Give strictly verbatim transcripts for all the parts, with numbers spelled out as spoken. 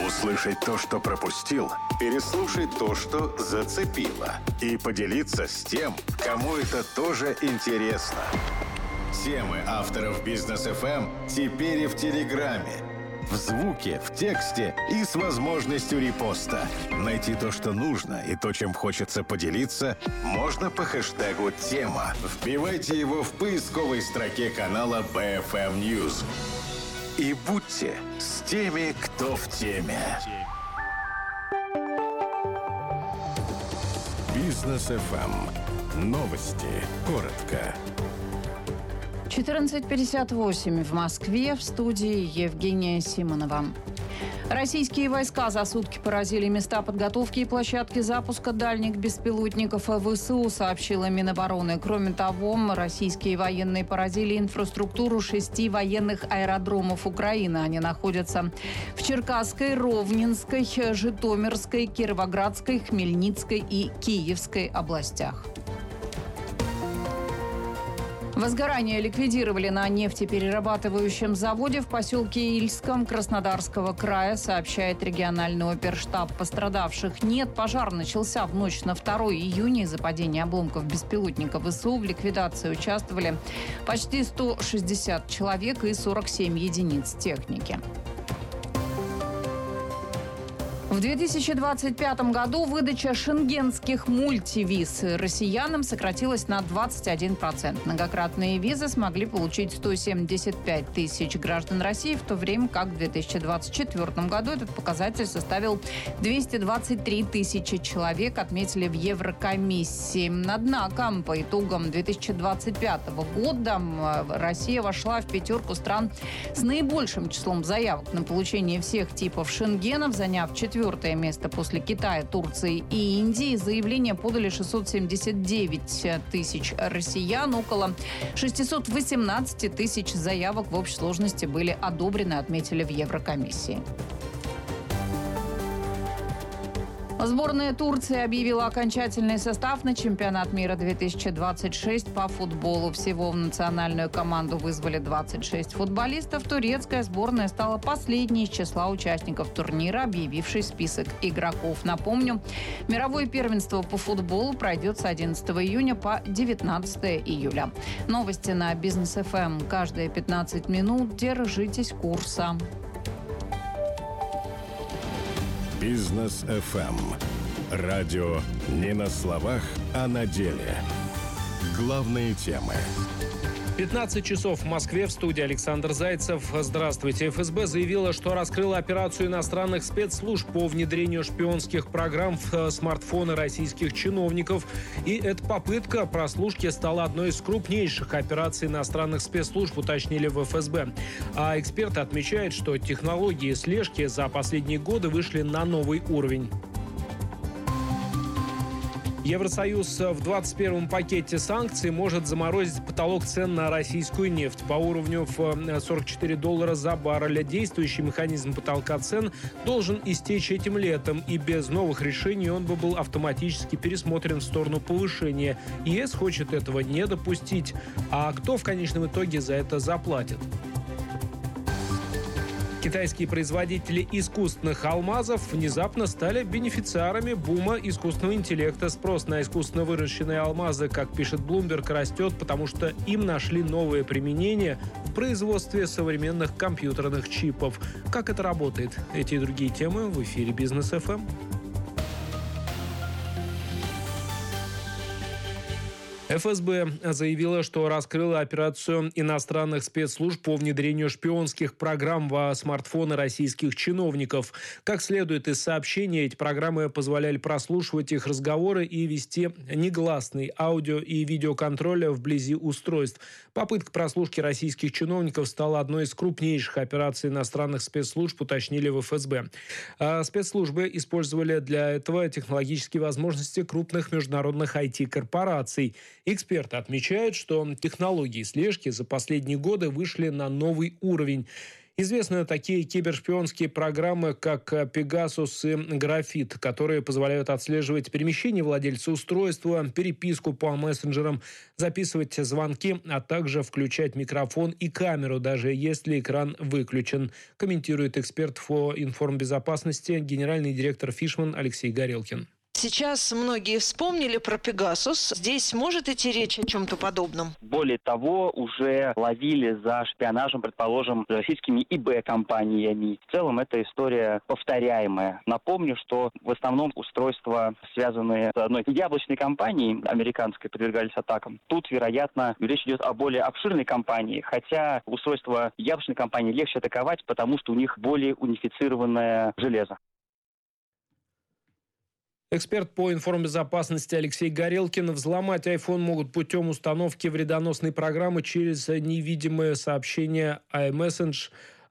Услышать то, что пропустил, переслушать то, что зацепило, и поделиться с тем, кому это тоже интересно. Темы авторов Бизнес эф эм теперь и в Телеграме. В звуке, в тексте и с возможностью репоста. Найти то, что нужно, и то, чем хочется поделиться, можно по хэштегу «Тема». Вбивайте его в поисковой строке канала би эф эм News. И будьте с теми, кто в теме. Бизнес эф эм. Новости. Коротко. четырнадцать пятьдесят восемь в Москве. В студии Евгения Симонова. Российские войска за сутки поразили места подготовки и площадки запуска дальних беспилотников ВСУ, сообщила Минобороны. Кроме того, российские военные поразили инфраструктуру шести военных аэродромов Украины. Они находятся в Черкасской, Ровненской, Житомирской, Кировоградской, Хмельницкой и Киевской областях. Возгорание ликвидировали на нефтеперерабатывающем заводе в поселке Ильском Краснодарского края, сообщает региональный оперштаб. Пострадавших нет. Пожар начался в ночь на второе июня из-за падения обломков беспилотника ВСУ. В ликвидации участвовали почти сто шестьдесят человек и сорок семь единиц техники. В две тысячи двадцать пятом году выдача шенгенских мультивиз россиянам сократилась на двадцать один процент. Многократные визы смогли получить сто семьдесят пять тысяч граждан России, в то время как в две тысячи двадцать четвёртом году этот показатель составил двести двадцать три тысячи человек, отметили в Еврокомиссии. Однако, по итогам две тысячи двадцать пятого года Россия вошла в пятерку стран с наибольшим числом заявок на получение всех типов шенгенов, заняв четвертое место после Китая, Турции и Индии. Заявления подали шестьсот семьдесят девять тысяч россиян. Около шестьсот восемнадцать тысяч заявок в общей сложности были одобрены, отметили в Еврокомиссии. Сборная Турции объявила окончательный состав на чемпионат мира две тысячи двадцать шесть по футболу. Всего в национальную команду вызвали двадцать шесть футболистов. Турецкая сборная стала последней из числа участников турнира, объявившей список игроков. Напомню, мировое первенство по футболу пройдет с одиннадцатого июня по девятнадцатое июля. Новости на Бизнес эф эм каждые пятнадцать минут. Держитесь курса. Бизнес эф эм. Радио не на словах, а на деле. Главные темы. пятнадцать часов в Москве, в студии Александр Зайцев. Здравствуйте. эф эс бэ заявила, что раскрыла операцию иностранных спецслужб по внедрению шпионских программ в смартфоны российских чиновников. И эта попытка прослушки стала одной из крупнейших операций иностранных спецслужб, уточнили в эф эс бэ. А эксперты отмечают, что технологии слежки за последние годы вышли на новый уровень. Евросоюз в двадцать первом пакете санкций может заморозить потолок цен на российскую нефть по уровню в сорок четыре доллара за баррель. Действующий механизм потолка цен должен истечь этим летом, и без новых решений он бы был автоматически пересмотрен в сторону повышения. ЕС хочет этого не допустить. А кто в конечном итоге за это заплатит? Китайские производители искусственных алмазов внезапно стали бенефициарами бума искусственного интеллекта. Спрос на искусственно выращенные алмазы, как пишет Bloomberg, растет, потому что им нашли новое применение в производстве современных компьютерных чипов. Как это работает? Эти и другие темы в эфире Бизнес эф эм. эф эс бэ заявила, что раскрыла операцию иностранных спецслужб по внедрению шпионских программ во смартфоны российских чиновников. Как следует из сообщения, эти программы позволяли прослушивать их разговоры и вести негласный аудио- и видеоконтроль вблизи устройств. Попытка прослушки российских чиновников стала одной из крупнейших операций иностранных спецслужб, уточнили в эф эс бэ. А спецслужбы использовали для этого технологические возможности крупных международных ай ти-корпораций. Эксперты отмечают, что технологии слежки за последние годы вышли на новый уровень. Известны такие кибершпионские программы, как Pegasus и Графит, которые позволяют отслеживать перемещение владельца устройства, переписку по мессенджерам, записывать звонки, а также включать микрофон и камеру, даже если экран выключен, комментирует эксперт по информбезопасности, генеральный директор Фишман Алексей Горелкин. Сейчас многие вспомнили про Пегасус. Здесь может идти речь о чем-то подобном? Более того, уже ловили за шпионажем, предположим, российскими и бэ-компаниями. В целом, эта история повторяемая. Напомню, что в основном устройства, связанные с одной яблочной компанией, американской, подвергались атакам. Тут, вероятно, речь идет о более обширной компании, хотя устройства яблочной компании легче атаковать, потому что у них более унифицированное железо. Эксперт по информбезопасности Алексей Горелкин. Взломать iPhone могут путем установки вредоносной программы через невидимое сообщение iMessage.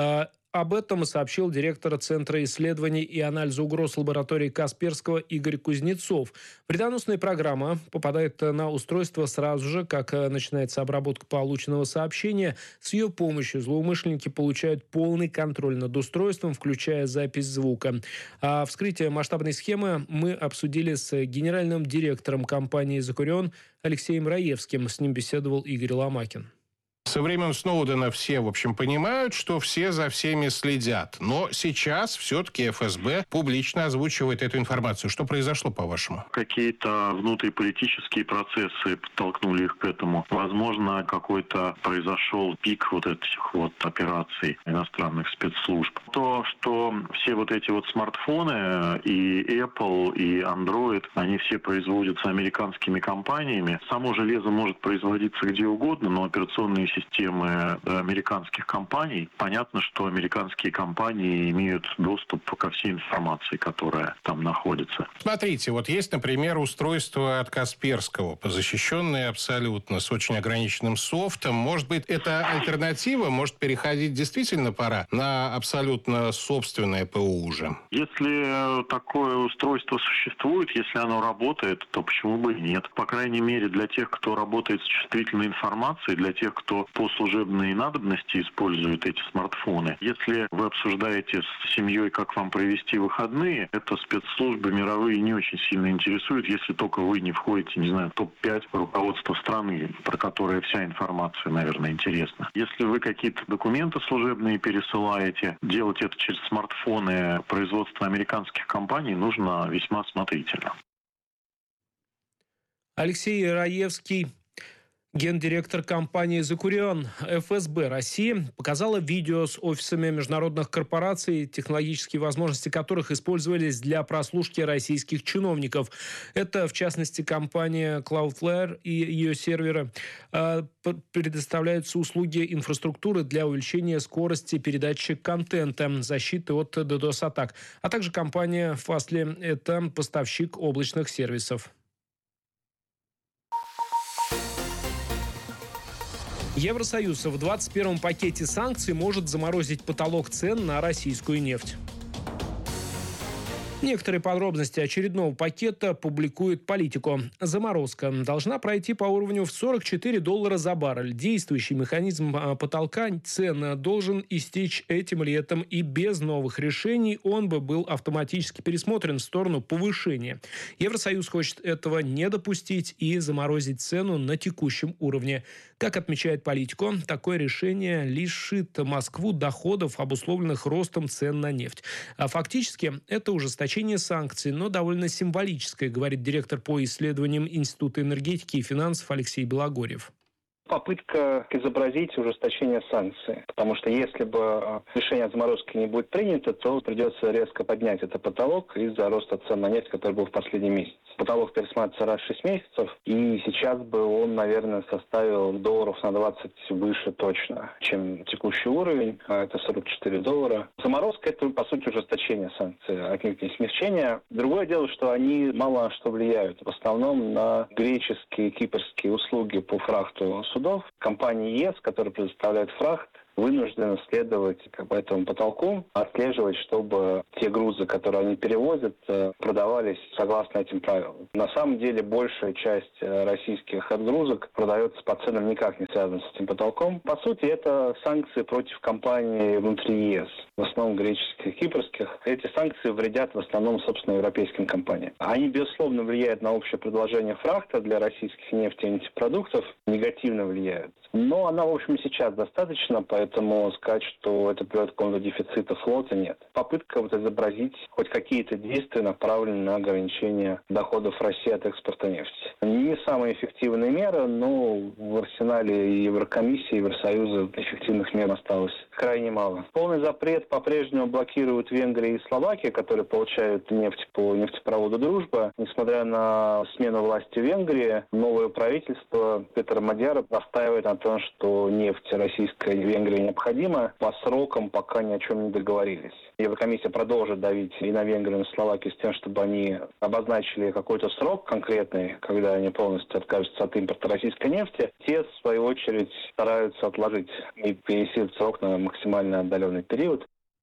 Об этом сообщил директор Центра исследований и анализа угроз лаборатории Касперского Игорь Кузнецов. Вредоносная программа попадает на устройство сразу же, как начинается обработка полученного сообщения. С ее помощью злоумышленники получают полный контроль над устройством, включая запись звука. А вскрытие масштабной схемы мы обсудили с генеральным директором компании «Закурион» Алексеем Раевским. С ним беседовал Игорь Ломакин. Со времен Сноудена все, в общем, понимают, что все за всеми следят. Но сейчас все-таки эф эс бэ публично озвучивает эту информацию. Что произошло, по-вашему? Какие-то внутриполитические процессы подтолкнули их к этому. Возможно, какой-то произошел пик вот этих вот операций иностранных спецслужб. То, что все вот эти вот смартфоны, и Apple, и Android, они все производятся американскими компаниями. Само железо может производиться где угодно, но операционные системы системы американских компаний, понятно, что американские компании имеют доступ ко всей информации, которая там находится. Смотрите, вот есть, например, устройство от Касперского, защищенное абсолютно, с очень ограниченным софтом. Может быть, это альтернатива? Может, переходить действительно пора на абсолютно собственное ПО уже? Если такое устройство существует, если оно работает, то почему бы и нет? По крайней мере, для тех, кто работает с чувствительной информацией, для тех, кто по служебной надобности используют эти смартфоны. Если вы обсуждаете с семьей, как вам провести выходные, это спецслужбы мировые не очень сильно интересуют, если только вы не входите, не знаю, в топ пять руководства страны, про которое вся информация, наверное, интересна. Если вы какие-то документы служебные пересылаете, делать это через смартфоны производства американских компаний нужно весьма осмотрительно. Алексей Раевский, гендиректор компании «Закурион». эф эс бэ России показала видео с офисами международных корпораций, технологические возможности которых использовались для прослушки российских чиновников. Это, в частности, компания Cloudflare и ее серверы. Предоставляются услуги инфраструктуры для увеличения скорости передачи контента, защиты от ддос-атак, а также компания Fastly – это поставщик облачных сервисов. Евросоюз в двадцать первом пакете санкций может заморозить потолок цен на российскую нефть. Некоторые подробности очередного пакета публикует Политико. Заморозка должна пройти по уровню в сорок четыре доллара за баррель. Действующий механизм потолка цен должен истечь этим летом, и без новых решений он бы был автоматически пересмотрен в сторону повышения. Евросоюз хочет этого не допустить и заморозить цену на текущем уровне. Как отмечает Политико, такое решение лишит Москву доходов, обусловленных ростом цен на нефть. А фактически это ужесточение санкций, но довольно символическое, говорит директор по исследованиям Института энергетики и финансов Алексей Белогорьев. Попытка изобразить ужесточение санкций. Потому что если бы решение о заморозке не будет принято, то придется резко поднять этот потолок из-за роста цен на нефть, который был в последний месяц. Потолок пересматривается раз в шесть месяцев, и сейчас бы он, наверное, составил долларов на двадцать выше точно, чем текущий уровень, а это сорок четыре доллара. Заморозка – это, по сути, ужесточение санкций, а не смягчение. Другое дело, что они мало на что влияют. В основном на греческие и кипрские услуги по фрахту судов. Компания ЕС, которая предоставляет фрахт, вынуждены следовать как бы этому потолку, отслеживать, чтобы те грузы, которые они перевозят, продавались согласно этим правилам. На самом деле большая часть российских отгрузок продается по ценам, никак не связанным с этим потолком. По сути, это санкции против компаний внутри ЕС, в основном греческих, кипрских. Эти санкции вредят в основном, собственно, европейским компаниям. Они, безусловно, влияют на общее предложение фрахта для российских нефти и нефтепродуктов, негативно влияют. Но она, в общем, сейчас достаточно, поэтому сказать, что это приводит к какому-то дефициту флота, нет. Попытка вот изобразить хоть какие-то действия, направленные на ограничение доходов России от экспорта нефти. Не самая эффективная мера, но в арсенале и Еврокомиссии, и Евросоюза эффективных мер осталось крайне мало. Полный запрет по-прежнему блокируют Венгрия и Словакия, которые получают нефть по нефтепроводу «Дружба». Несмотря на смену власти в Венгрии, новое правительство Петра Мадьяра настаивает на том, что нефть российская в Венгрии необходима по срокам, пока ни о чем не договорились. Еврокомиссия продолжит давить и на Венгрию, и на Словакию с тем, чтобы они обозначили какой-то срок конкретный, когда они полностью откажутся от импорта российской нефти. Те, в свою очередь, стараются отложить и перенести срок на максимально отдаленный период.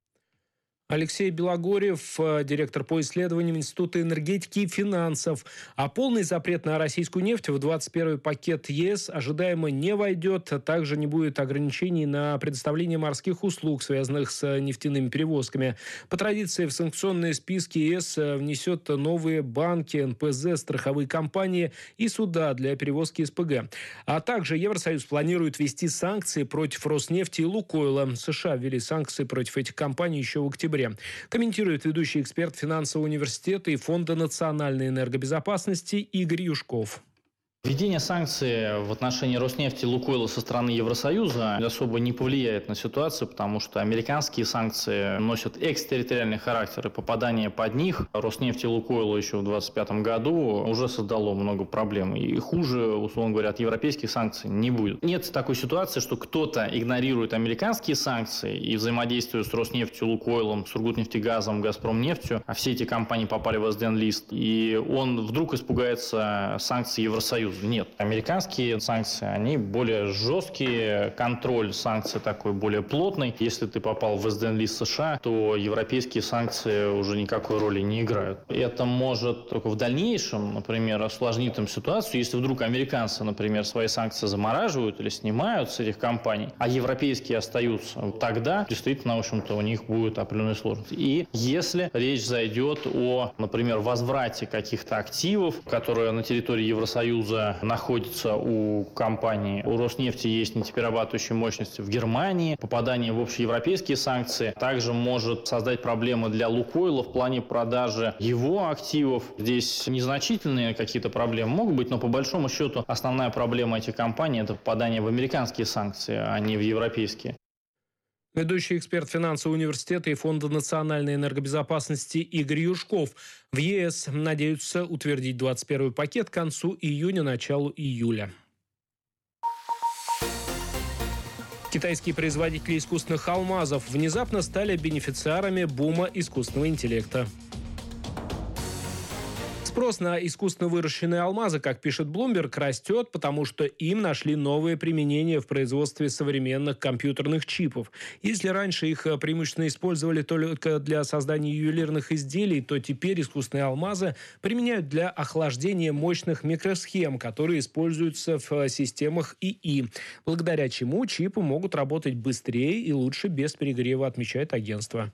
Алексей Белогорьев, директор по исследованиям Института энергетики и финансов. А полный запрет на российскую нефть в двадцать первый пакет ЕС ожидаемо не войдет. Также не будет ограничений на предоставление морских услуг, связанных с нефтяными перевозками. По традиции в санкционные списки ЕС внесет новые банки, эн пэ зэ, страховые компании и суда для перевозки эс пэ гэ. А также Евросоюз планирует ввести санкции против Роснефти и Лукойла. США ввели санкции против этих компаний еще в октябре. Комментирует ведущий эксперт финансового университета и Фонда национальной энергобезопасности Игорь Юшков. Введение санкций в отношении Роснефти и Лукойла со стороны Евросоюза особо не повлияет на ситуацию, потому что американские санкции носят экстерриториальный характер, и попадание под них Роснефти и Лукойла еще в двадцать пятом году уже создало много проблем. И хуже, условно говоря, от европейских санкций не будет. Нет такой ситуации, что кто-то игнорирует американские санкции и взаимодействует с Роснефтью, Лукойлом, Сургутнефтегазом, Газпромнефтью, а все эти компании попали в эс дэ эн-лист, и он вдруг испугается санкций Евросоюза. Нет. Американские санкции, они более жесткие, контроль санкций такой более плотный. Если ты попал в эс дэ эн-лист США, то европейские санкции уже никакой роли не играют. Это может только в дальнейшем, например, осложнить им ситуацию, если вдруг американцы, например, свои санкции замораживают или снимают с этих компаний, а европейские остаются. Тогда действительно, в общем-то, у них будет определенные сложности. И если речь зайдет о, например, возврате каких-то активов, которые на территории Евросоюза находится у компании, у Роснефти есть нефтеперерабатывающие мощности в Германии, попадание в общеевропейские санкции также может создать проблемы для Лукойла в плане продажи его активов. Здесь незначительные какие-то проблемы могут быть, но по большому счету основная проблема этих компаний – это попадание в американские санкции, а не в европейские. Ведущий эксперт финансового университета и Фонда национальной энергобезопасности Игорь Юшков. В ЕС надеются утвердить двадцать первый пакет к концу июня, началу июля. Китайские производители искусственных алмазов внезапно стали бенефициарами бума искусственного интеллекта. Спрос на искусственно выращенные алмазы, как пишет Bloomberg, растет, потому что им нашли новые применения в производстве современных компьютерных чипов. Если раньше их преимущественно использовали только для создания ювелирных изделий, то теперь искусственные алмазы применяют для охлаждения мощных микросхем, которые используются в системах и и, благодаря чему чипы могут работать быстрее и лучше без перегрева, отмечает агентство.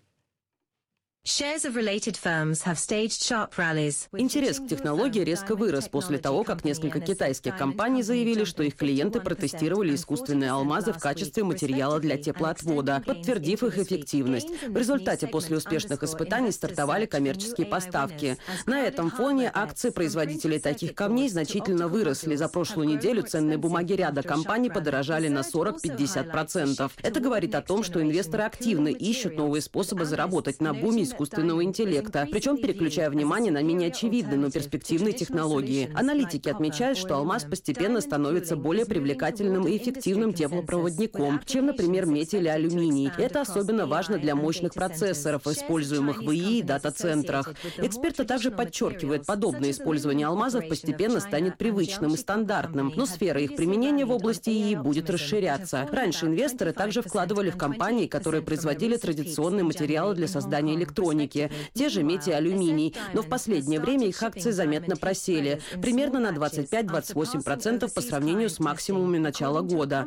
Интерес к технологии резко вырос после того, как несколько китайских компаний заявили, что их клиенты протестировали искусственные алмазы в качестве материала для теплоотвода, подтвердив их эффективность. В результате после успешных испытаний стартовали коммерческие поставки. На этом фоне акции производителей таких камней значительно выросли. За прошлую неделю ценные бумаги ряда компаний подорожали на сорок-пятьдесят процентов. Это говорит о том, что инвесторы активно ищут новые способы заработать на буме искусственного интеллекта, причем переключая внимание на менее очевидные, но перспективные технологии. Аналитики отмечают, что алмаз постепенно становится более привлекательным и эффективным теплопроводником, чем, например, медь или алюминий. Это особенно важно для мощных процессоров, используемых в ИИ и дата-центрах. Эксперты также подчеркивают, подобное использование алмазов постепенно станет привычным и стандартным, но сфера их применения в области ИИ будет расширяться. Раньше инвесторы также вкладывали в компании, которые производили традиционные материалы для создания электроники, те же медь и алюминий, но в последнее время их акции заметно просели, примерно на двадцать пять - двадцать восемь процентов по сравнению с максимумами начала года.